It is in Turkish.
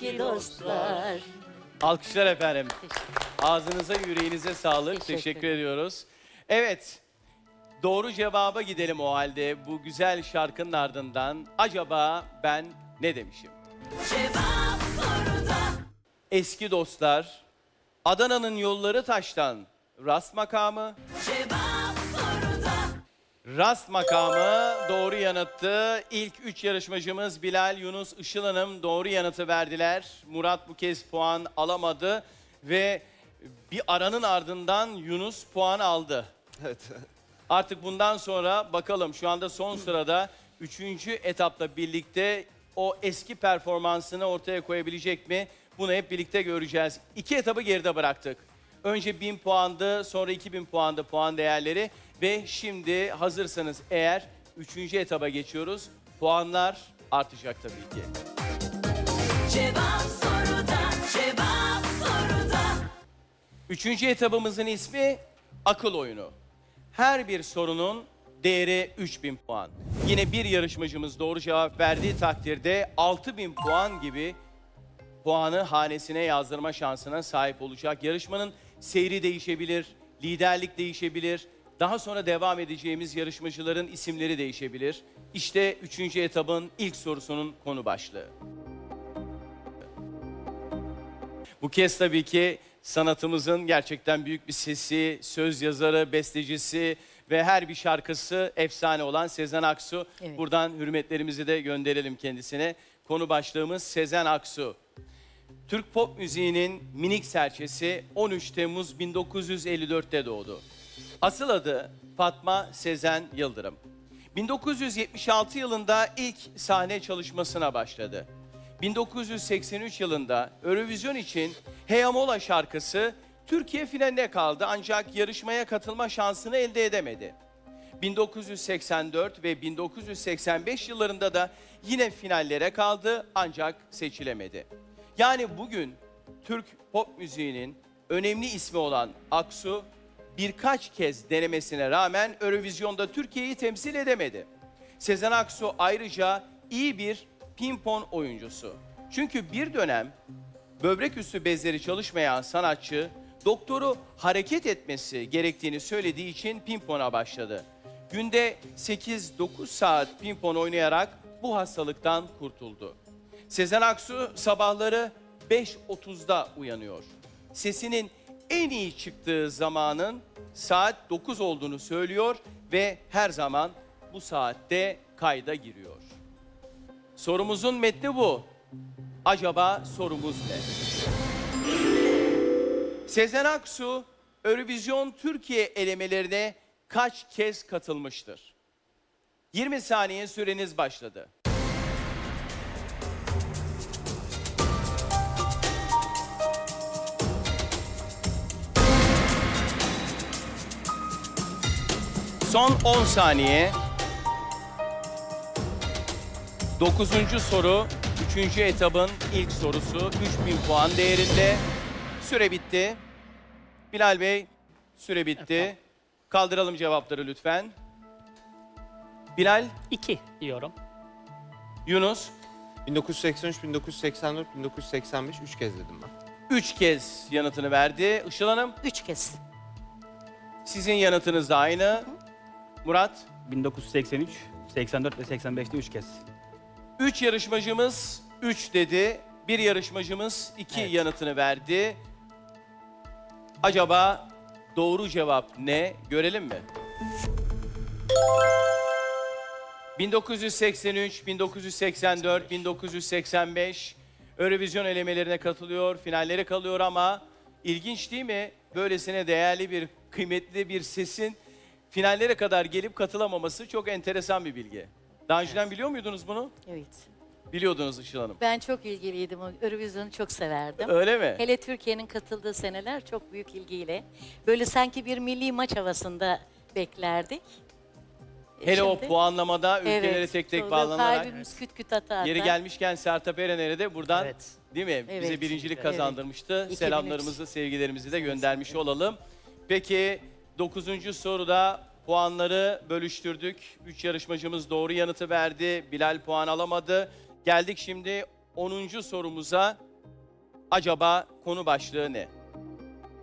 eski dostlar. Alkışlar efendim. Teşekkür Ağzınıza, yüreğinize sağlık. Teşekkür ediyoruz. Evet, doğru cevaba gidelim o halde. Bu güzel şarkının ardından acaba ben ne demişim? Cevap soruda. Eski dostlar, Adana'nın yolları taştan, rast makamı. Cevap soruda. Rast makamı doğru yanıttı. İlk 3 yarışmacımız Bilal, Yunus, Işıl Hanım doğru yanıtı verdiler. Murat bu kez puan alamadı ve bir aranın ardından Yunus puan aldı. Evet. Artık bundan sonra bakalım, şu anda son sırada 3. etapla birlikte o eski performansını ortaya koyabilecek mi? Bunu hep birlikte göreceğiz. 2 etabı geride bıraktık. Önce 1000 puandı, sonra 2000 puandı puan değerleri. Ve şimdi hazırsanız eğer 3. etaba geçiyoruz. Puanlar artacak tabii ki. Cevap soruda. Cevap soruda. 3. etabımızın ismi akıl oyunu. Her bir sorunun değeri 3000 puan. Yine bir yarışmacımız doğru cevap verdiği takdirde 6000 puan gibi puanı hanesine yazdırma şansına sahip olacak. Yarışmanın seyri değişebilir, liderlik değişebilir. Daha sonra devam edeceğimiz yarışmacıların isimleri değişebilir. İşte 3. etabın ilk sorusunun konu başlığı. Bu kez tabii ki sanatımızın gerçekten büyük bir sesi, söz yazarı, bestecisi ve her bir şarkısı efsane olan Sezen Aksu. Evet. Buradan hürmetlerimizi de gönderelim kendisine. Konu başlığımız Sezen Aksu. Türk pop müziğinin minik serçesi 13 Temmuz 1954'te doğdu. Asıl adı Fatma Sezen Yıldırım. 1976 yılında ilk sahne çalışmasına başladı. 1983 yılında Eurovision için Hey Amola şarkısı Türkiye finaline kaldı ancak yarışmaya katılma şansını elde edemedi. 1984 ve 1985 yıllarında da yine finallere kaldı ancak seçilemedi. Yani bugün Türk pop müziğinin önemli ismi olan Aksu birkaç kez denemesine rağmen Eurovision'da Türkiye'yi temsil edemedi. Sezen Aksu ayrıca iyi bir pimpon oyuncusu. Çünkü bir dönem böbrek üstü bezleri çalışmayan sanatçı doktoru hareket etmesi gerektiğini söylediği için pimpona başladı. Günde 8-9 saat pimpon oynayarak bu hastalıktan kurtuldu. Sezen Aksu sabahları 5.30'da uyanıyor. Sesinin en iyi çıktığı zamanın saat 9 olduğunu söylüyor ve her zaman bu saatte kayda giriyor. Sorumuzun metni bu. Acaba sorumuz ne? Sezen Aksu, Eurovision Türkiye elemelerine kaç kez katılmıştır? 20 saniye süreniz başladı. Son 10 saniye. 9. soru, 3. etabın ilk sorusu. 3000 puan değerinde. Süre bitti. Bilal Bey, süre bitti. Kaldıralım cevapları lütfen. Bilal, 2 diyorum. Yunus, 1983, 1984, 1985 3 kez dedim ben. 3 kez yanıtını verdi. Işıl Hanım, 3 kez. sizin yanıtınız da aynı. Murat, 1983, 84 ve 85'te 3 kez. 3 yarışmacımız 3 dedi. Bir yarışmacımız 2 Evet. yanıtını verdi. Acaba doğru cevap ne? Görelim mi? 1983, 1984, 1985 Eurovision elemelerine katılıyor, finallere kalıyor ama ilginç değil mi? Böylesine değerli bir, kıymetli bir sesin finallere kadar gelip katılamaması çok enteresan bir bilgi. Daha önceden biliyor muydunuz bunu? Evet. Biliyordunuz Işıl Hanım. Ben çok ilgiliydim. O Eurovision'u çok severdim. Öyle mi? Hele Türkiye'nin katıldığı seneler çok büyük ilgiyle. Böyle sanki bir milli maç havasında beklerdik. Hele o Şimdi- puanlamada ülkeleri Evet, tek tek sonra bağlanarak. kalbimiz küt küt ata Yeri ata. gelmişken Sertab Erener'e de buradan Evet. değil mi? Bize Evet. birincilik Evet. kazandırmıştı. 2003. Selamlarımızı, sevgilerimizi de göndermiş olalım. Peki 9. soruda puanları bölüştürdük. 3 yarışmacımız doğru yanıtı verdi. Bilal puan alamadı. Geldik şimdi 10. sorumuza. Acaba konu başlığı ne?